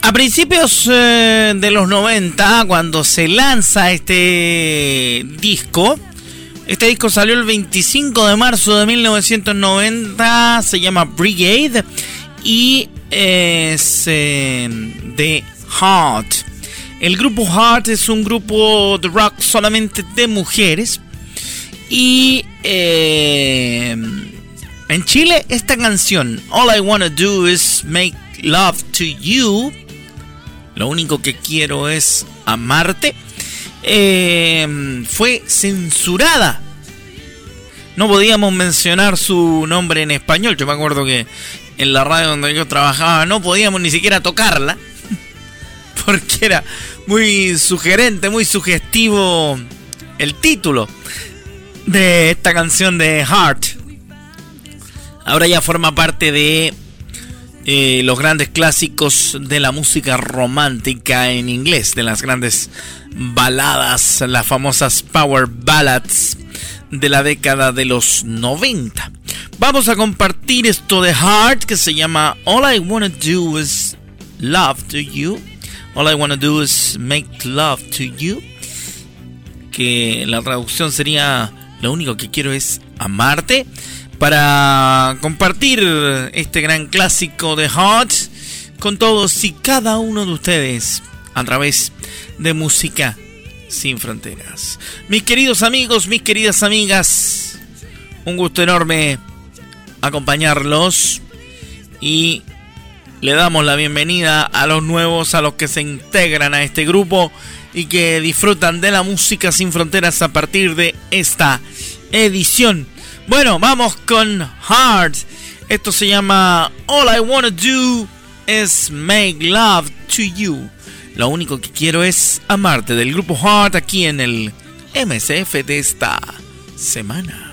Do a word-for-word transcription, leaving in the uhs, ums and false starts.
A principios eh, de los noventa, cuando se lanza este disco, este disco salió el veinticinco de marzo de mil novecientos noventa, se llama Brigade y es eh, de Heart. El grupo Heart es un grupo de rock solamente de mujeres y eh, en Chile esta canción, All I Wanna Do Is Make Love to You, lo único que quiero es amarte, eh, fue censurada. No podíamos mencionar su nombre en español. Yo me acuerdo que en la radio donde yo trabajaba no podíamos ni siquiera tocarla, porque era muy sugerente, muy sugestivo el título de esta canción de Heart. Ahora ya forma parte de Eh, los grandes clásicos de la música romántica en inglés, de las grandes baladas, las famosas power ballads de la década de los noventa. Vamos a compartir esto de Heart que se llama All I Wanna Do Is Love to You. All I Wanna Do Is Make Love to You, que la traducción sería lo único que quiero es amarte. Para compartir este gran clásico de Heart con todos y cada uno de ustedes a través de Música Sin Fronteras. Mis queridos amigos, mis queridas amigas, un gusto enorme acompañarlos y le damos la bienvenida a los nuevos, a los que se integran a este grupo y que disfrutan de la Música Sin Fronteras a partir de esta edición. Bueno, vamos con Heart. Esto se llama All I Wanna Do Is Make Love to You. Lo único que quiero es amarte, del grupo Heart, aquí en el M C F de esta semana.